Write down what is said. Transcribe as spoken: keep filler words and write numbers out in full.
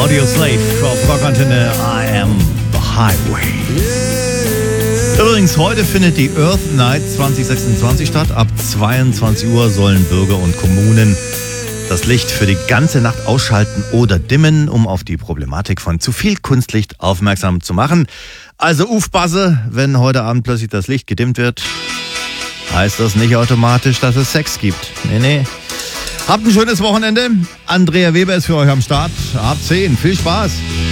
Audioslave auf Rockantenne I Am The Highway. Übrigens, heute findet die Earth Night zwanzig sechsundzwanzig statt. Ab zweiundzwanzig Uhr sollen Bürger und Kommunen das Licht für die ganze Nacht ausschalten oder dimmen, um auf die Problematik von zu viel Kunstlicht aufmerksam zu machen. Also aufpasse, wenn heute Abend plötzlich das Licht gedimmt wird, heißt das nicht automatisch, dass es Sex gibt. Nee, nee. Habt ein schönes Wochenende. Andrea Weber ist für euch am Start. Ab zehn. Viel Spaß.